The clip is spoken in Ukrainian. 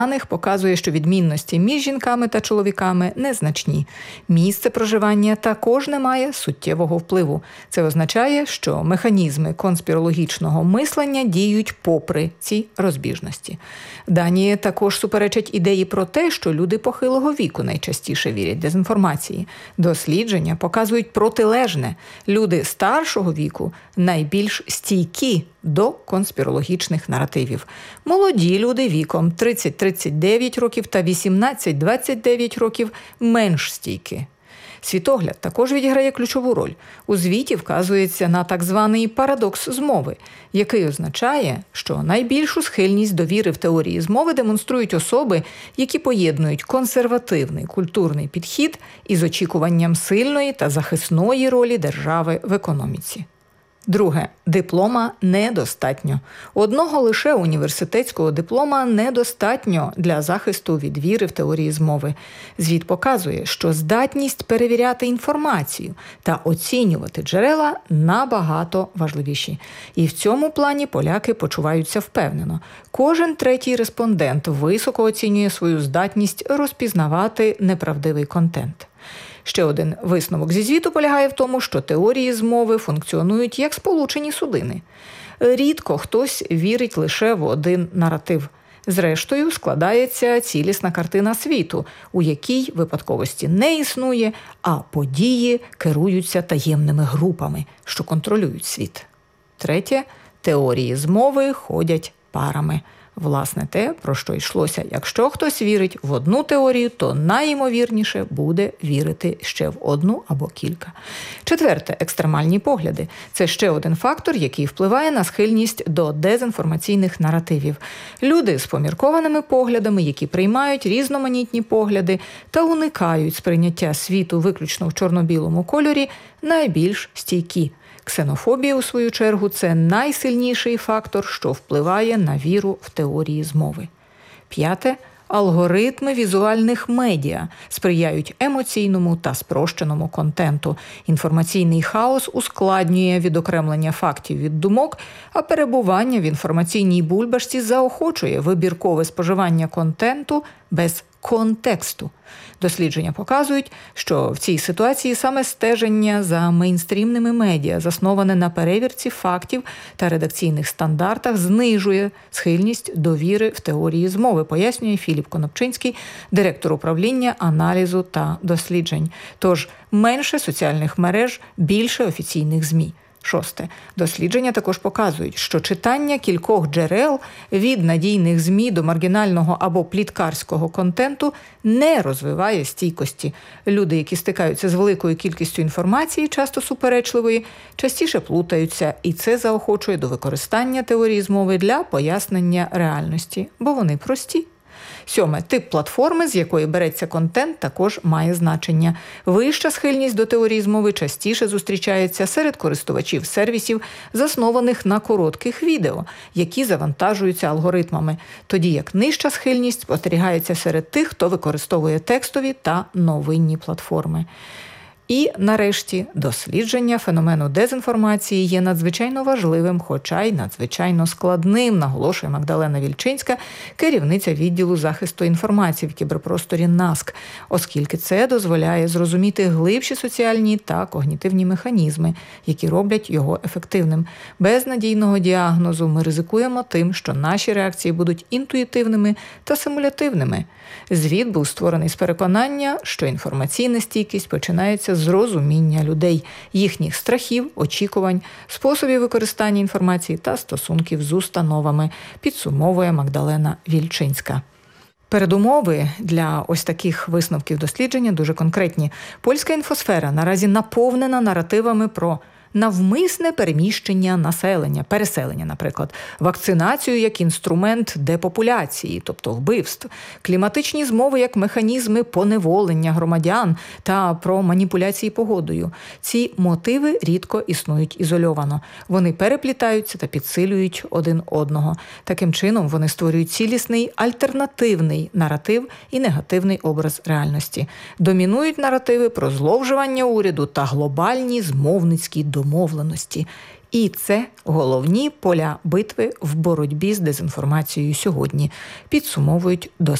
даних показує, що відмінності між жінками та чоловіками незначні. Місце проживання також не має суттєвого впливу. Це означає, що механізми конспірологічного мислення діють попри ці розбіжності. Дані також суперечать ідеї про те, що люди похилого віку найчастіше вірять дезінформації. Дослідження показують протилежне. Люди старшого віку найбільш стійкі до конспірологічних наративів. Молоді люди віком 30-39 років та 18-29 років менш стійкі. Світогляд також відіграє ключову роль. У звіті вказується на так званий парадокс змови, який означає, що найбільшу схильність до віри в теорії змови демонструють особи, які поєднують консервативний культурний підхід із очікуванням сильної та захисної ролі держави в економіці. Друге. Диплома недостатньо. Одного лише університетського диплома недостатньо для захисту від віри в теорії змови. Звіт показує, що здатність перевіряти інформацію та оцінювати джерела набагато важливіші. І в цьому плані поляки почуваються впевнено. Кожен третій респондент високо оцінює свою здатність розпізнавати неправдивий контент. Ще один висновок зі звіту полягає в тому, що теорії змови функціонують як сполучені судини. Рідко хтось вірить лише в один наратив. Зрештою, складається цілісна картина світу, у якій випадковості не існує, а події керуються таємними групами, що контролюють світ. Третє. Теорії змови ходять парами. Власне, те, про що йшлося. Якщо хтось вірить в одну теорію, то найімовірніше буде вірити ще в одну або кілька. Четверте. Екстремальні погляди. Це ще один фактор, який впливає на схильність до дезінформаційних наративів. Люди з поміркованими поглядами, які приймають різноманітні погляди та уникають сприйняття світу виключно в чорно-білому кольорі, найбільш стійкі. Ксенофобія, у свою чергу, це найсильніший фактор, що впливає на віру в теорії змови. П'яте. Алгоритми візуальних медіа сприяють емоційному та спрощеному контенту. Інформаційний хаос ускладнює відокремлення фактів від думок, а перебування в інформаційній бульбашці заохочує вибіркове споживання контенту без контексту. Дослідження показують, що в цій ситуації саме стеження за мейнстрімними медіа, засноване на перевірці фактів та редакційних стандартах, знижує схильність до віри в теорії змови, пояснює Філіп Конопчинський, директор управління аналізу та досліджень. Тож менше соціальних мереж, більше офіційних ЗМІ. Шосте. Дослідження також показують, що читання кількох джерел від надійних ЗМІ до маргінального або пліткарського контенту не розвиває стійкості. Люди, які стикаються з великою кількістю інформації, часто суперечливої, частіше плутаються, і це заохочує до використання теорії змови для пояснення реальності, бо вони прості. Сьоме. Тип платформи, з якої береться контент, також має значення. Вища схильність до теорії змови частіше зустрічається серед користувачів сервісів, заснованих на коротких відео, які завантажуються алгоритмами, тоді як нижча схильність спостерігається серед тих, хто використовує текстові та новинні платформи. І, нарешті, дослідження феномену дезінформації є надзвичайно важливим, хоча й надзвичайно складним, наголошує Магдалена Вільчинська, керівниця відділу захисту інформації в кіберпросторі НАСК, оскільки це дозволяє зрозуміти глибші соціальні та когнітивні механізми, які роблять його ефективним. Без надійного діагнозу ми ризикуємо тим, що наші реакції будуть інтуїтивними та симулятивними. Звіт був створений з переконання, що інформаційна стійкість починається з розуміння людей, їхніх страхів, очікувань, способів використання інформації та стосунків з установами, підсумовує Магдалена Вільчинська. Передумови для ось таких висновків дослідження дуже конкретні. Польська інфосфера наразі наповнена наративами про навмисне переміщення населення, переселення, наприклад, вакцинацію як інструмент депопуляції, тобто вбивств, кліматичні змови як механізми поневолення громадян та про маніпуляції погодою. Ці мотиви рідко існують ізольовано. Вони переплітаються та підсилюють один одного. Таким чином, вони створюють цілісний альтернативний наратив і негативний образ реальності. Домінують наративи про зловживання уряду та глобальні змовницькі домовленості. І це головні поля битви в боротьбі з дезінформацією сьогодні, підсумовують дослідження.